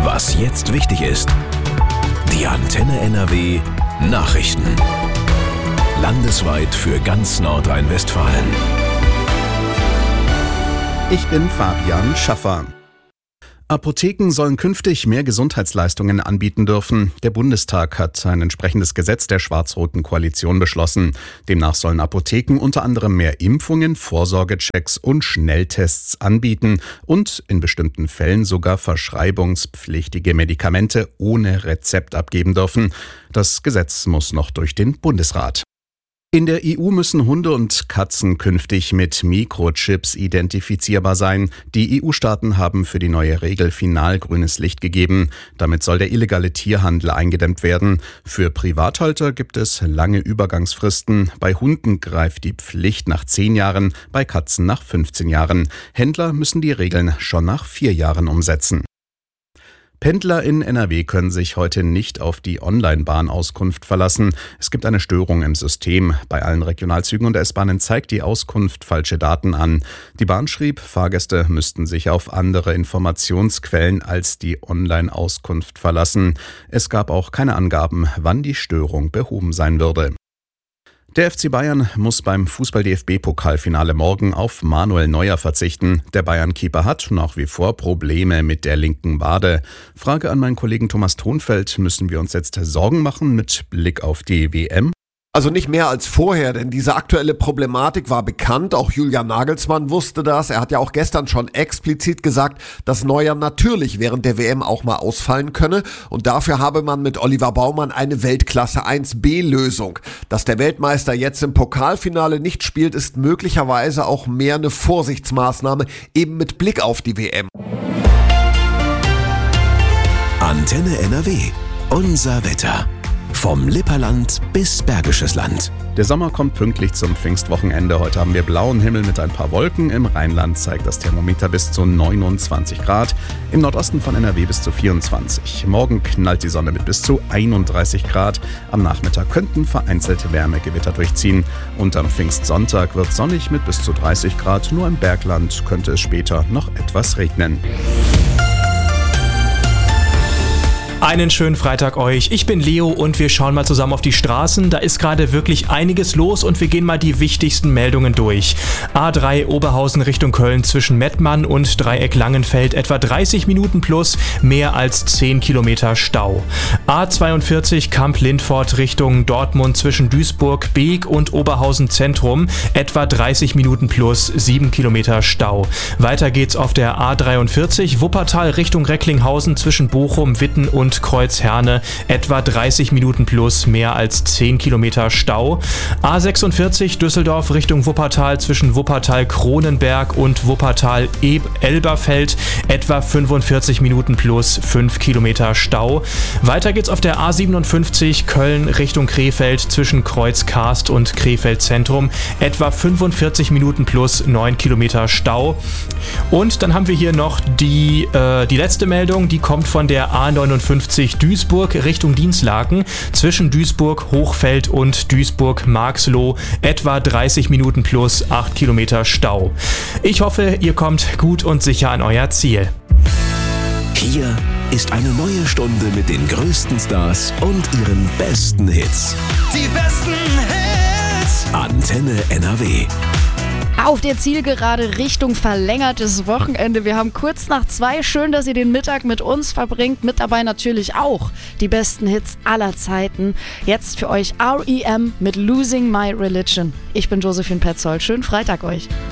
Was jetzt wichtig ist. Die Antenne NRW Nachrichten. Landesweit für ganz Nordrhein-Westfalen. Ich bin Fabian Schaffer. Apotheken sollen künftig mehr Gesundheitsleistungen anbieten dürfen. Der Bundestag hat ein entsprechendes Gesetz der schwarz-roten Koalition beschlossen. Demnach sollen Apotheken unter anderem mehr Impfungen, Vorsorgechecks und Schnelltests anbieten und in bestimmten Fällen sogar verschreibungspflichtige Medikamente ohne Rezept abgeben dürfen. Das Gesetz muss noch durch den Bundesrat. In der EU müssen Hunde und Katzen künftig mit Mikrochips identifizierbar sein. Die EU-Staaten haben für die neue Regel final grünes Licht gegeben. Damit soll der illegale Tierhandel eingedämmt werden. Für Privathalter gibt es lange Übergangsfristen. Bei Hunden greift die Pflicht nach 10 Jahren, bei Katzen nach 15 Jahren. Händler müssen die Regeln schon nach 4 Jahren umsetzen. Pendler in NRW können sich heute nicht auf die Online-Bahnauskunft verlassen. Es gibt eine Störung im System. Bei allen Regionalzügen und S-Bahnen zeigt die Auskunft falsche Daten an. Die Bahn schrieb, Fahrgäste müssten sich auf andere Informationsquellen als die Online-Auskunft verlassen. Es gab auch keine Angaben, wann die Störung behoben sein würde. Der FC Bayern muss beim Fußball-DFB-Pokalfinale morgen auf Manuel Neuer verzichten. Der Bayern-Keeper hat nach wie vor Probleme mit der linken Wade. Frage an meinen Kollegen Thomas Thonfeld: Müssen wir uns jetzt Sorgen machen mit Blick auf die WM? Also nicht mehr als vorher, denn diese aktuelle Problematik war bekannt. Auch Julian Nagelsmann wusste das. Er hat ja auch gestern schon explizit gesagt, dass Neuer natürlich während der WM auch mal ausfallen könne. Und dafür habe man mit Oliver Baumann eine Weltklasse 1B-Lösung. Dass der Weltmeister jetzt im Pokalfinale nicht spielt, ist möglicherweise auch mehr eine Vorsichtsmaßnahme, eben mit Blick auf die WM. Antenne NRW. Unser Wetter. Vom Lipperland bis Bergisches Land. Der Sommer kommt pünktlich zum Pfingstwochenende. Heute haben wir blauen Himmel mit ein paar Wolken. Im Rheinland zeigt das Thermometer bis zu 29 Grad. Im Nordosten von NRW bis zu 24. Morgen knallt die Sonne mit bis zu 31 Grad. Am Nachmittag könnten vereinzelte Wärmegewitter durchziehen. Und am Pfingstsonntag wird sonnig mit bis zu 30 Grad. Nur im Bergland könnte es später noch etwas regnen. Einen schönen Freitag euch. Ich bin Leo und wir schauen mal zusammen auf die Straßen. Da ist gerade wirklich einiges los und wir gehen mal die wichtigsten Meldungen durch. A3 Oberhausen Richtung Köln zwischen Mettmann und Dreieck Langenfeld etwa 30 Minuten plus, mehr als 10 Kilometer Stau. A42 Kamp-Lindfort Richtung Dortmund zwischen Duisburg, Beek und Oberhausen Zentrum etwa 30 Minuten plus, 7 Kilometer Stau. Weiter geht's auf der A43 Wuppertal Richtung Recklinghausen zwischen Bochum, Witten und Kreuzherne etwa 30 Minuten plus, mehr als 10 Kilometer Stau. A46 Düsseldorf Richtung Wuppertal zwischen Wuppertal-Kronenberg und Wuppertal-Elberfeld etwa 45 Minuten plus, 5 Kilometer Stau. Weiter geht's auf der A57 Köln Richtung Krefeld zwischen Kreuzkarst und Krefeld Zentrum etwa 45 Minuten plus, 9 Kilometer Stau. Und dann haben wir hier noch die letzte Meldung, die kommt von der A59 Duisburg Richtung Dinslaken zwischen Duisburg, Hochfeld und Duisburg-Marxloh etwa 30 Minuten plus, 8 Kilometer Stau. Ich hoffe, ihr kommt gut und sicher an euer Ziel. Hier ist eine neue Stunde mit den größten Stars und ihren besten Hits. Die besten Hits. Antenne NRW. Auf der Zielgerade Richtung verlängertes Wochenende. Wir haben kurz nach 2. Schön, dass ihr den Mittag mit uns verbringt. Mit dabei natürlich auch die besten Hits aller Zeiten. Jetzt für euch R.E.M. mit Losing My Religion. Ich bin Josephine Petzold. Schönen Freitag euch.